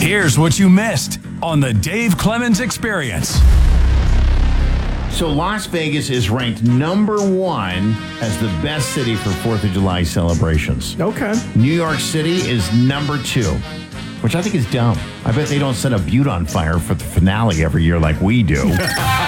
Here's what you missed on the Dave Clemens Experience. So Las Vegas is ranked number 1 as the best city for 4th of July celebrations. Okay. New York City is number 2, which I think is dumb. I bet they don't set a butte on fire for the finale every year like we do.